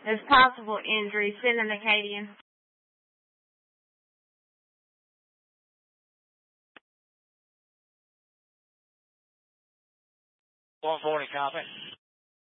There's possible injury. Send an Acadian. 140, copy.